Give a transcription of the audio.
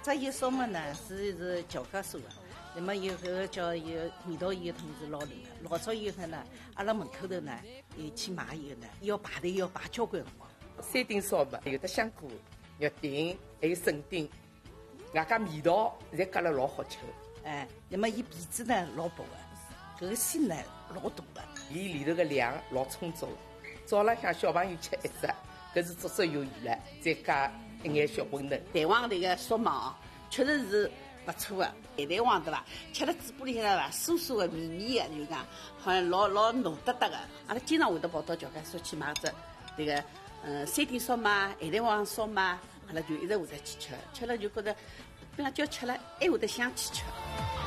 只盐烧麦呢是乔家烧的，那么有个叫有味道以后它是老灵的。老早以后呢，阿拉门口头呢，去买以后呢，要排队要排交关辰光。 山顶烧麦有的香菇、肉丁，还有笋丁，外加味道侪夹了老好吃的。 那么伊皮子呢老薄的，搿个馅呢老大的， 伊里头个量老充足。早浪向小朋友吃一只，搿是足足有余了，再加一眼小馄饨。 蛋黄那个烧麦哦，确实是不错的。蛋黄对伐？吃了嘴巴里向啦，酥酥的、绵绵的，就讲好像老糯得得的。阿拉经常会得跑到乔家烧去买只这个山顶烧麦、咸蛋黄烧麦，阿拉就一直会得去吃，吃了就觉得，比方叫吃了还会得想去吃。